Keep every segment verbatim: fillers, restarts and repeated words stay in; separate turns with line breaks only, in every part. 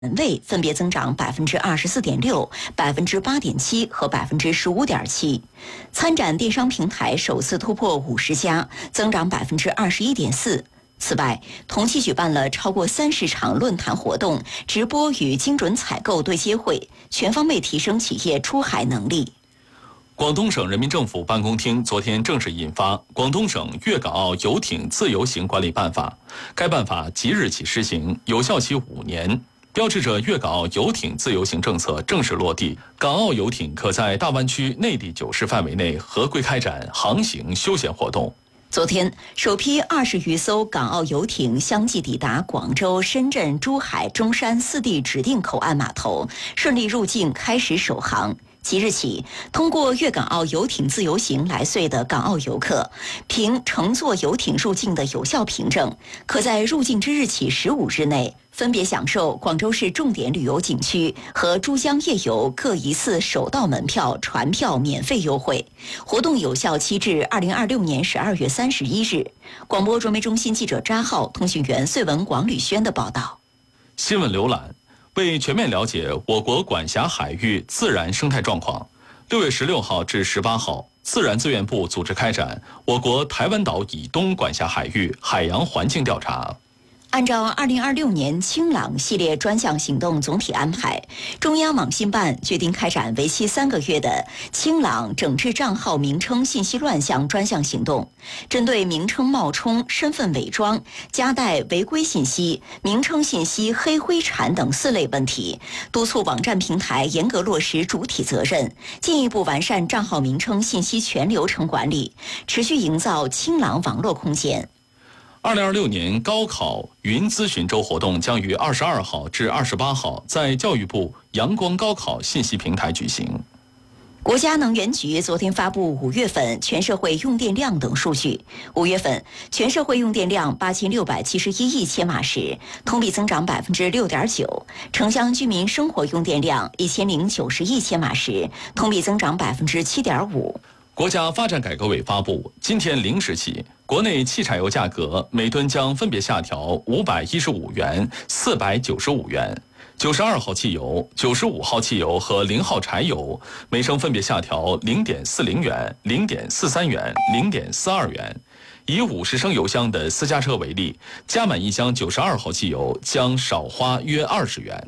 位分别增长百分之二十四点六、百分之八点七和百分之十五点七。参展电商平台首次突破五十家，增长百分之二十一点四。此外，同期举办了超过三十场论坛活动、直播与精准采购对接会，全方位提升企业出海能力。
广东省人民政府办公厅昨天正式印发《广东省粤港澳游艇自由行管理办法》，该办法即日起施行，有效期五年，标志着粤港澳游艇自由行政策正式落地，港澳游艇可在大湾区内地九市范围内合规开展航行休闲活动。
昨天，首批二十余艘港澳游艇相继抵达广州、深圳、珠海、中山四地指定口岸码头，顺利入境开始首航。即日起，通过粤港澳游艇自由行来穗的港澳游客，凭乘坐游艇入境的有效凭证，可在入境之日起十五日内，分别享受广州市重点旅游景区和珠江夜游各一次首道门票、船票免费优惠。活动有效期至二零二六年十二月三十一日。广播传媒中心记者扎浩、通讯员穗文广吕轩的报道。
新闻浏览。为全面了解我国管辖海域自然生态状况，六月十六号至十八号，自然资源部组织开展我国台湾岛以东管辖海域海洋环境调查。
按照二零二六年清朗系列专项行动总体安排，中央网信办决定开展为期三个月的清朗整治账号名称信息乱象专项行动，针对名称冒充、身份伪装、夹带违规信息、名称信息黑灰产等四类问题，督促网站平台严格落实主体责任，进一步完善账号名称信息全流程管理，持续营造清朗网络空间。
二零二六年高考云咨询周活动将于二十二号至二十八号在教育部阳光高考信息平台举行。
国家能源局昨天发布五月份全社会用电量等数据。五月份全社会用电量八千六百七十一亿千瓦时，同比增长百分之六点九；城乡居民生活用电量一千零九十亿千瓦时，同比增长百分之七点五。
国家发展改革委发布，今天零时起，国内汽柴油价格每吨将分别下调五百一十五元、四百九十五元。九十二号汽油、九十五号汽油和零号柴油每升分别下调零点四零元、零点四三元、零点四二元。以五十升油箱的私家车为例，加满一箱九十二号汽油将少花约二十元。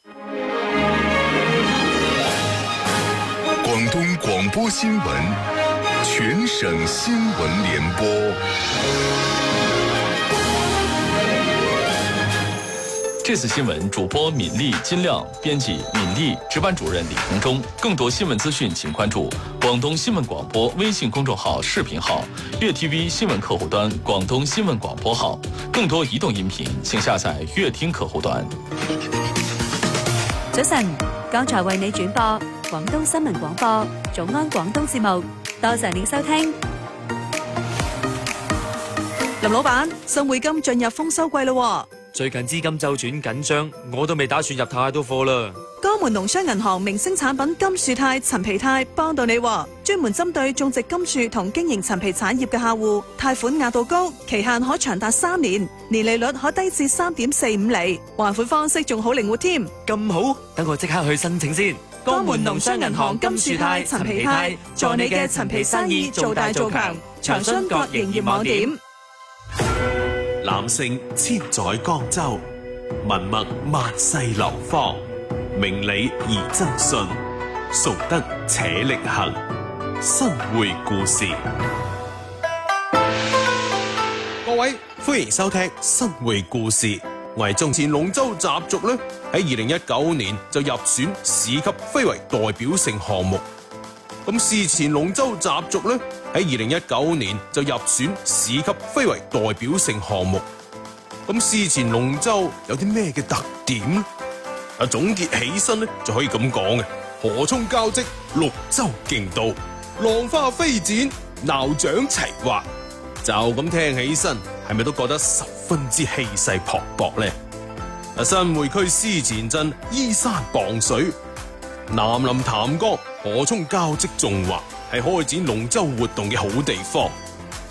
广东广播新闻，全省新闻联播。
这次新闻主播敏丽、金亮，编辑敏丽，值班主任李洪忠。更多新闻资讯，请关注广东新闻广播微信公众号、视频号、粤 T V 新闻客户端、广东新闻广播号。更多移动音頻，請下載粵聽客戶端。
早晨，剛才為你轉播廣東新聞廣播早安廣東節目，多謝你收聽。
林老闆，新匯金進入豐收季咯。
最近資金周轉緊張，我都未打算入太多貨啦。
江門農商銀行明星產品金樹泰、陳皮泰幫到你，專門針對種植金樹同經營陳皮產業嘅客戶，貸款額度高，期限可長達三年，年利率可低至三點四五厘，還款方式仲好靈活添。
咁好，等我即刻去申請先。
江門農商銀行金樹泰、陳皮泰，助你嘅陳皮生意做大做強，長春各營業網點。
男性千載江州，文墨萬世流芳，明理而爭信，崇德且力行。新會故事，
各位歡迎收聽新會故事。我係從前龍舟習俗咧，喺二零一九年就入選市級非遺代表性項目。咁事前龍舟習俗咧，喺二零一九年就入選市級非遺代表性項目。咁事前龍舟有啲咩嘅特點咧？啊，總結起身咧就可以咁講嘅：河涌交織，綠洲競渡，浪花飛展，鬧獎齊劃。就咁聽起身，係咪都覺得十分之氣勢磅礴咧？啊，新會區司前鎮依山傍水，南臨潭江，河涌交織縱橫，係開展龍舟活動嘅好地方。